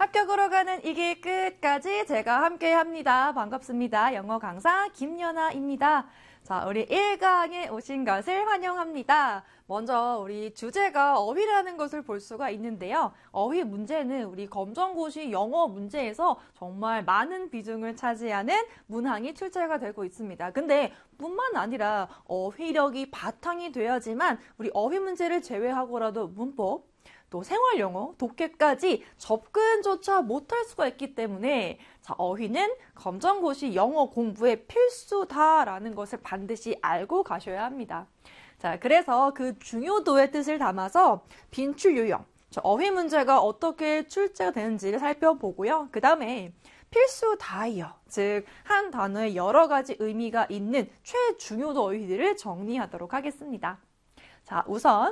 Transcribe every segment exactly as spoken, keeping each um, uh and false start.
합격으로 가는 이 길 끝까지 제가 함께 합니다. 반갑습니다. 영어 강사 김연아입니다. 자, 우리 일 강에 오신 것을 환영합니다. 먼저 우리 주제가 어휘라는 것을 볼 수가 있는데요. 어휘 문제는 우리 검정고시 영어 문제에서 정말 많은 비중을 차지하는 문항이 출제가 되고 있습니다. 근데 뿐만 아니라 어휘력이 바탕이 돼야지만 우리 어휘 문제를 제외하고라도 문법, 또 생활영어, 독해까지 접근조차 못할 수가 있기 때문에 자, 어휘는 검정고시 영어 공부의 필수다라는 것을 반드시 알고 가셔야 합니다. 자, 그래서 그 중요도의 뜻을 담아서 빈출 유형, 어휘 문제가 어떻게 출제가 되는지를 살펴보고요. 그 다음에 필수 다이어, 즉 한 단어에 여러 가지 의미가 있는 최중요도 어휘들을 정리하도록 하겠습니다. 자, 우선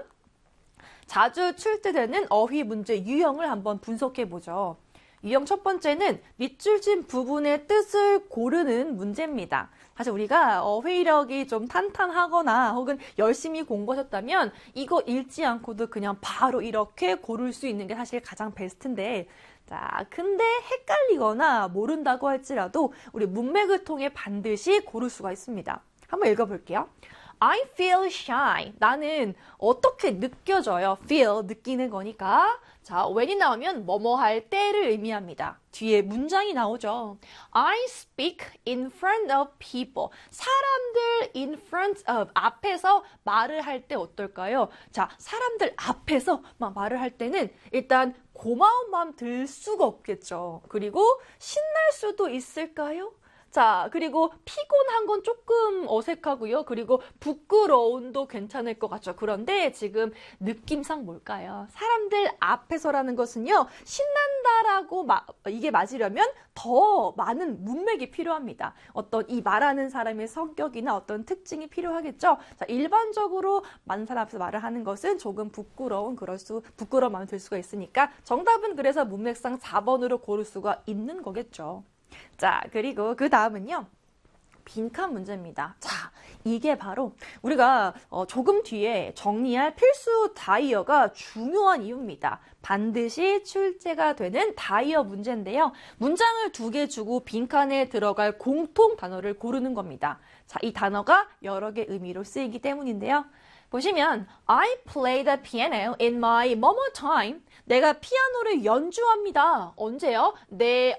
자주 출제되는 어휘 문제 유형을 한번 분석해보죠. 유형 첫 번째는 밑줄 친 부분의 뜻을 고르는 문제입니다. 사실 우리가 어휘력이 좀 탄탄하거나 혹은 열심히 공부하셨다면 이거 읽지 않고도 그냥 바로 이렇게 고를 수 있는 게 사실 가장 베스트인데, 자, 근데 헷갈리거나 모른다고 할지라도 우리 문맥을 통해 반드시 고를 수가 있습니다. 한번 읽어볼게요. I feel shy. 나는 어떻게 느껴져요? feel, 느끼는 거니까. 자, when이 나오면 뭐뭐 할 때를 의미합니다. 뒤에 문장이 나오죠. I speak in front of people. 사람들 in front of, 앞에서 말을 할 때 어떨까요? 자, 사람들 앞에서 막 말을 할 때는 일단 고마운 마음 들 수가 없겠죠. 그리고 신날 수도 있을까요? 자, 그리고 피곤한 건 조금 어색하고요. 그리고 부끄러움도 괜찮을 것 같죠. 그런데 지금 느낌상 뭘까요? 사람들 앞에서라는 것은요, 신난다라고 마, 이게 맞으려면 더 많은 문맥이 필요합니다. 어떤 이 말하는 사람의 성격이나 어떤 특징이 필요하겠죠. 자, 일반적으로 많은 사람 앞에서 말을 하는 것은 조금 부끄러운, 그럴 수, 부끄러운 마음이 들 수가 있으니까 정답은 그래서 문맥상 사 번으로 고를 수가 있는 거겠죠. 자, 그리고 그 다음은요. 빈칸 문제입니다. 자, 이게 바로 우리가 어, 조금 뒤에 정리할 필수 다이어가 중요한 이유입니다. 반드시 출제가 되는 다이어 문제인데요. 문장을 두 개 주고 빈칸에 들어갈 공통 단어를 고르는 겁니다. 자, 이 단어가 여러 개 의미로 쓰이기 때문인데요. 보시면 I play the piano in my 뭐뭐 time. 내가 피아노를 연주합니다. 언제요? 내